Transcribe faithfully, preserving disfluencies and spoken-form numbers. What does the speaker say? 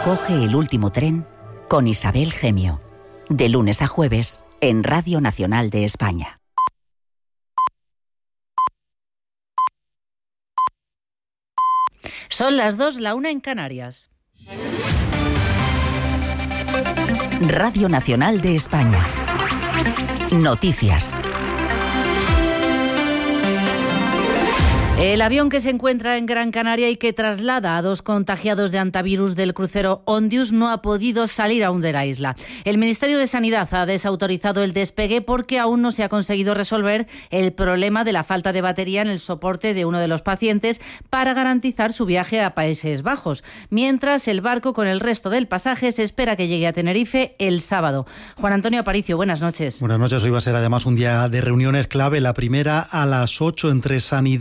Coge el último tren con Isabel Gemio. De lunes a jueves en Radio Nacional de España. Son las dos, la una en Canarias. Radio Nacional de España. Noticias. El avión que se encuentra en Gran Canaria y que traslada a dos contagiados de hantavirus del crucero Ondius no ha podido salir aún de la isla. El Ministerio de Sanidad ha desautorizado el despegue porque aún no se ha conseguido resolver el problema de la falta de batería en el soporte de uno de los pacientes para garantizar su viaje a Países Bajos. Mientras, el barco con el resto del pasaje se espera que llegue a Tenerife el sábado. Juan Antonio Aparicio, buenas noches. Buenas noches. Hoy va a ser además un día de reuniones clave. La primera a las ocho entre Sanidad